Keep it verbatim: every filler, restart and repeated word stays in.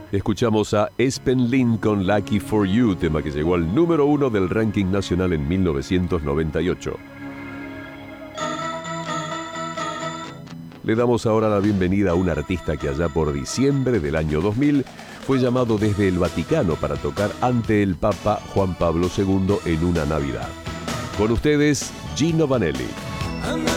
Escuchamos a Espen Lind con Lucky for You, tema que llegó al número uno del ranking nacional en mil novecientos noventa y ocho. Le damos ahora la bienvenida a un artista que allá por diciembre del año dos mil fue llamado desde el Vaticano para tocar ante el Papa Juan Pablo segundo en una Navidad. Con ustedes, Gino Vanelli.